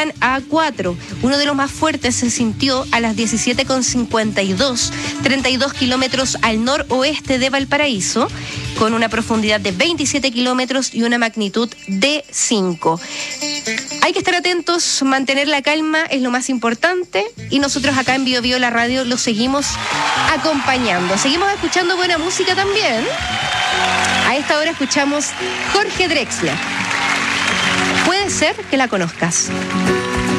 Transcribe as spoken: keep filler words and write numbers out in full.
huracán A cuatro. Uno de los más fuertes se sintió a las diecisiete con cincuenta y dos, treinta y dos kilómetros al noroeste de Valparaíso, con una profundidad de veintisiete kilómetros y una magnitud de cinco. Hay que estar atentos, mantener la calma es lo más importante, y nosotros acá en Bio Bio la radio lo seguimos acompañando. Seguimos escuchando buena música también. A esta hora escuchamos Jorge Drexler. Puede ser que la conozcas.